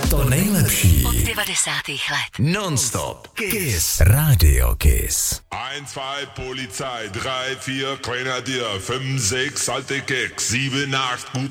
To nejlepší od 90. let. Non-stop Kiss Radio Kiss. 1, 2, Polizei, 3, 4, Grenadier, 5, 6, alte Keks, 7, 8, gut